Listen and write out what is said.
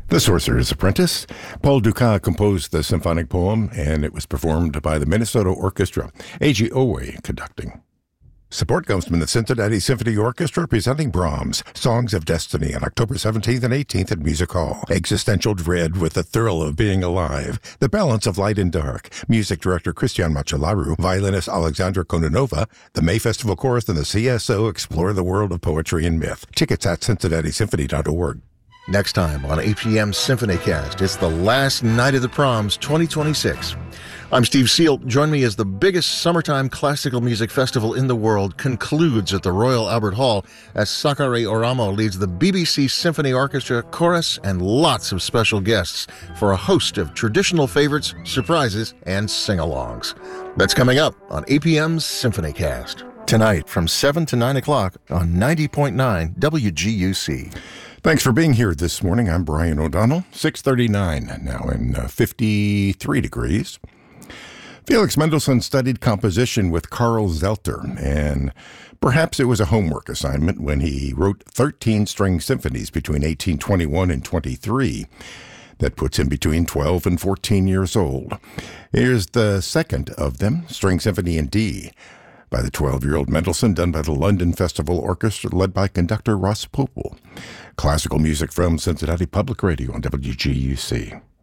The Sorcerer's Apprentice. Paul Dukas composed the symphonic poem, and it was performed by the Minnesota Orchestra. A.G. Owe conducting. Support comes from the Cincinnati Symphony Orchestra presenting Brahms' Songs of Destiny on October 17th and 18th at Music Hall. Existential dread with the thrill of being alive. The balance of light and dark. Music director Christian Machalaru, violinist Alexandra Kononova, the May Festival Chorus, and the CSO explore the world of poetry and myth. Tickets at cincinnati-symphony.org. Next time on APM SymphonyCast, it's the last night of the Proms 2026. I'm Steve Seal. Join me as the biggest summertime classical music festival in the world concludes at the Royal Albert Hall as Sakari Oramo leads the BBC Symphony Orchestra, chorus, and lots of special guests for a host of traditional favorites, surprises, and sing-alongs. That's coming up on APM's SymphonyCast. Tonight from 7 to 9 o'clock on 90.9 WGUC. Thanks for being here this morning. I'm Brian O'Donnell, 6:39, now in 53 degrees. Felix Mendelssohn studied composition with Carl Zelter, and perhaps it was a homework assignment when he wrote 13 string symphonies between 1821 and 23. That puts him between 12 and 14 years old. Here's the second of them, String Symphony in D, by the 12-year-old Mendelssohn, done by the London Festival Orchestra, led by conductor Ross Popel. Classical music from Cincinnati Public Radio on WGUC.